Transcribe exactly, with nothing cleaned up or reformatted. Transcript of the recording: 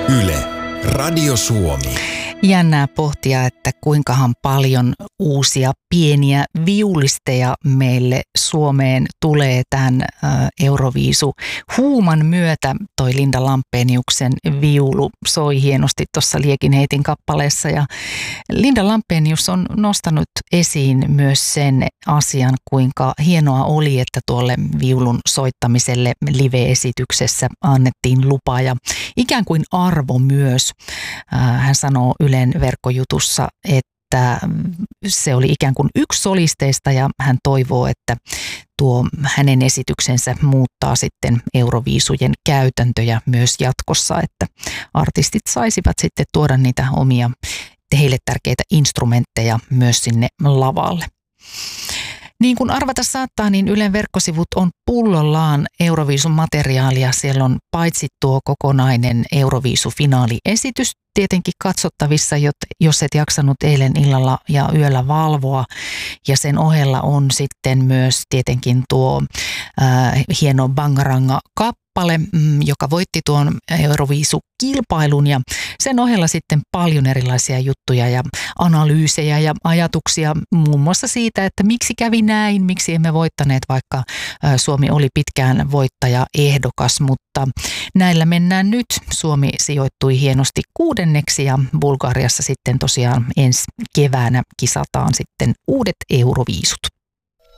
Yle, Radio Suomi. Jännää pohtia, että kuinkahan paljon uusia pieniä viulisteja meille Suomeen tulee tämän Euroviisu huuman myötä. Toi Linda Lampeniuksen viulu soi hienosti tuossa Liekin heitin kappaleessa ja Linda Lampenius on nostanut esiin myös sen asian, kuinka hienoa oli, että tuolle viulun soittamiselle live-esityksessä annettiin lupa ja ikään kuin arvo myös. Hän sanoo Ylen verkkojutussa, että se oli ikään kuin yksi solisteista ja hän toivoo, että tuo hänen esityksensä muuttaa sitten Euroviisujen käytäntöjä myös jatkossa, että artistit saisivat sitten tuoda niitä omia heille tärkeitä instrumentteja myös sinne lavalle. Niin kuin arvata saattaa, niin Ylen verkkosivut on pullollaan Euroviisun materiaalia. Siellä on paitsi tuo kokonainen Euroviisu-finaaliesitys tietenkin katsottavissa, jos et jaksanut eilen illalla ja yöllä valvoa. Ja sen ohella on sitten myös tietenkin tuo äh, hieno Bangaranga-kappale, joka voitti tuon Euroviisu-kilpailun ja sen ohella sitten paljon erilaisia juttuja ja analyysejä ja ajatuksia muun muassa siitä, että miksi kävi näin, miksi emme voittaneet, vaikka Suomi oli pitkään voittajaehdokas, mutta näillä mennään nyt. Suomi sijoittui hienosti kuudenneksi ja Bulgariassa sitten tosiaan ensi keväänä kisataan sitten uudet Euroviisut.